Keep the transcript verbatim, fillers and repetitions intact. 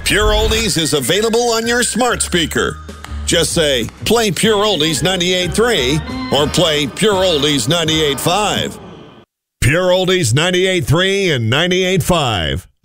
Pure Oldies is available on your smart speaker. Just say, play Pure Oldies ninety-eight point three or play Pure Oldies ninety-eight point five. Pure Oldies ninety-eight point three and ninety-eight point five.